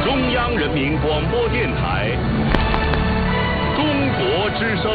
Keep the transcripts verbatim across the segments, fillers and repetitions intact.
中央人民广播电台中国之声。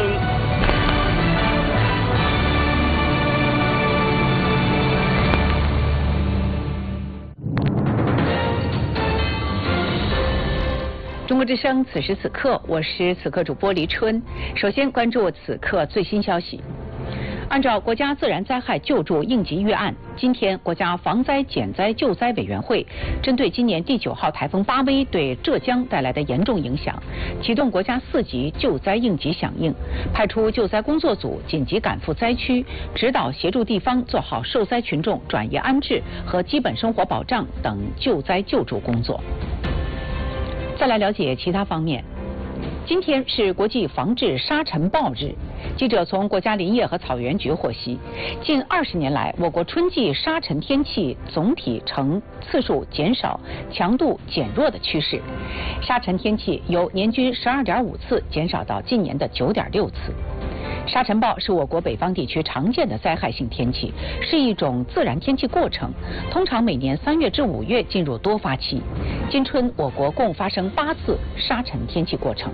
中国之声，此时此刻，我是此刻主播黎春。首先关注此刻最新消息。按照国家自然灾害救助应急预案，今天国家防灾减灾救灾委员会针对今年第九号台风巴威对浙江带来的严重影响，启动国家四级救灾应急响应，派出救灾工作组紧急赶赴灾区，指导协助地方做好受灾群众转移安置和基本生活保障等救灾救助工作。再来了解其他方面。今天是国际防治沙尘暴日。记者从国家林业和草原局获悉，近二十年来，我国春季沙尘天气总体呈次数减少、强度减弱的趋势。沙尘天气由年均十二点五次减少到近年的九点六次。沙尘暴是我国北方地区常见的灾害性天气，是一种自然天气过程，通常每年三月至五月进入多发期。今春我国共发生八次沙尘天气过程。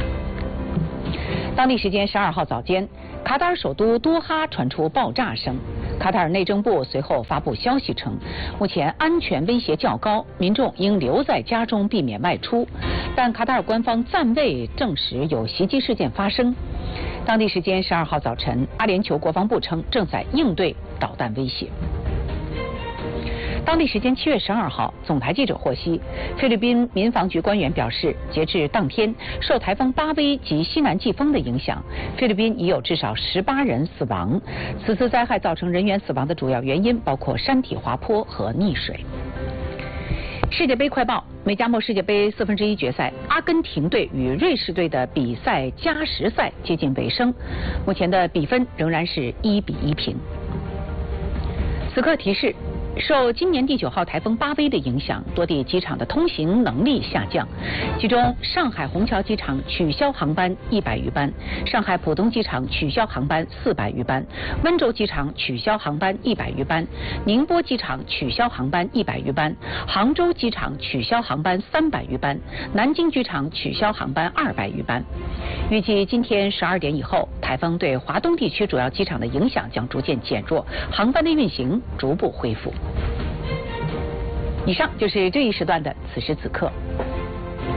当地时间十二号早间，卡塔尔首都多哈传出爆炸声。卡塔尔内政部随后发布消息称，目前安全威胁较高，民众应留在家中，避免外出。但卡塔尔官方暂未证实有袭击事件发生。当地时间十二号早晨，阿联酋国防部称正在应对导弹威胁。当地时间七月十二号，总台记者获悉，菲律宾民防局官员表示，截至当天，受台风巴威及西南季风的影响，菲律宾已有至少十八人死亡。此次灾害造成人员死亡的主要原因包括山体滑坡和溺水。世界杯快报：美加墨世界杯四分之一决赛，阿根廷队与瑞士队的比赛加时赛接近尾声，目前的比分仍然是一比一平。此刻提示。受今年第九号台风巴威的影响，多地机场的通行能力下降，其中上海虹桥机场取消航班一百余班，上海浦东机场取消航班四百余班，温州机场取消航班一百余班，宁波机场取消航班一百余班，杭州机场取消航班三百余班，南京机场取消航班二百余班。预计今天十二点以后，台风对华东地区主要机场的影响将逐渐减弱，航班的运行逐步恢复。以上就是这一时段的此时此刻。